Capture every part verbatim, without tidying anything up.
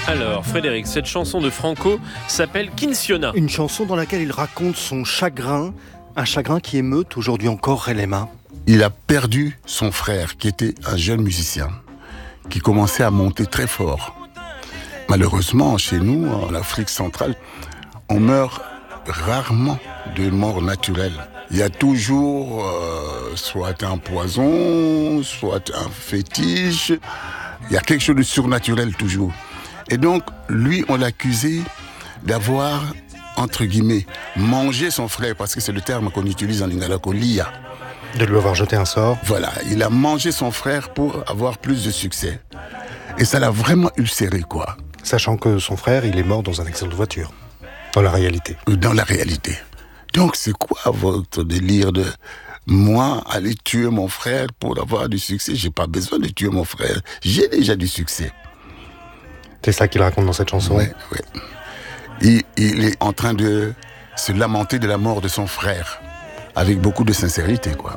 Alors, Frédéric, cette chanson de Franco s'appelle Kinsiona. Une chanson dans laquelle il raconte son chagrin, un chagrin qui émeute aujourd'hui encore Relema. Il a perdu son frère, qui était un jeune musicien, qui commençait à monter très fort. Malheureusement, chez nous, en Afrique centrale, on meurt rarement de mort naturelle. Il y a toujours euh, soit un poison, soit un fétiche. Il y a quelque chose de surnaturel toujours. Et donc, lui, on l'accusait d'avoir, entre guillemets, mangé son frère, parce que c'est le terme qu'on utilise en lingala, kolia. De lui avoir jeté un sort. Voilà, il a mangé son frère pour avoir plus de succès. Et ça l'a vraiment ulcéré, quoi. Sachant que son frère, il est mort dans un accident de voiture. Dans la réalité. Dans la réalité. Donc, c'est quoi votre délire de moi aller tuer mon frère pour avoir du succès? J'ai pas besoin de tuer mon frère. J'ai déjà du succès. C'est ça qu'il raconte dans cette chanson. Oui, oui. Il, il est en train de se lamenter de la mort de son frère. Avec beaucoup de sincérité, quoi.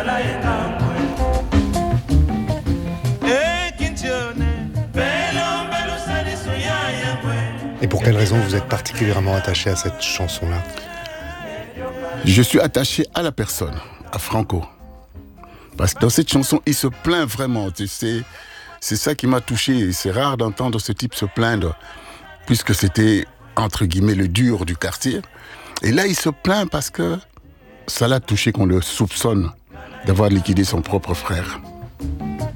Et pour quelle raison vous êtes particulièrement attaché à cette chanson-là? Je suis attaché à la personne, à Franco. Parce que dans cette chanson, il se plaint vraiment. Tu sais, c'est ça qui m'a touché. C'est rare d'entendre ce type se plaindre, puisque c'était, entre guillemets, le dur du quartier. Et là, il se plaint parce que ça l'a touché qu'on le soupçonne d'avoir liquidé son propre frère.